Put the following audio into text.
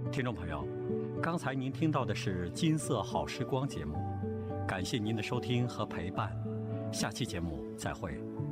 听众朋友，刚才您听到的是金色好时光节目，感谢您的收听和陪伴，下期节目再会。